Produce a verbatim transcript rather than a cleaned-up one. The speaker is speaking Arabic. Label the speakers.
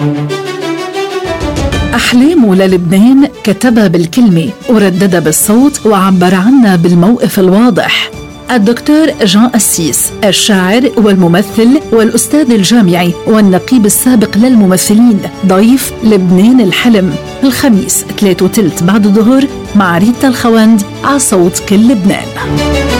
Speaker 1: أحلام للبنان كتبها بالكلمة ورددها بالصوت وعبر عنها بالموقف الواضح. الدكتور جان أسيس، الشاعر والممثل والأستاذ الجامعي والنقيب السابق للممثلين، ضيف لبنان الحلم الخميس ثلاثة وثلث بعد الظهر مع ريتا الخواند على صوت كل لبنان.